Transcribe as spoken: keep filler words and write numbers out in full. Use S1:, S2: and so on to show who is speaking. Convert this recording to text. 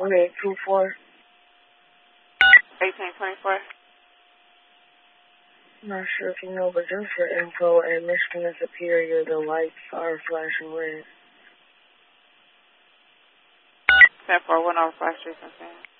S1: Okay, two four.
S2: eighteen twenty-four.
S1: Not sure if you know, but just for info, at Michigan and Superior, the lights are flashing red.
S2: ten four, one over five street, I'm saying.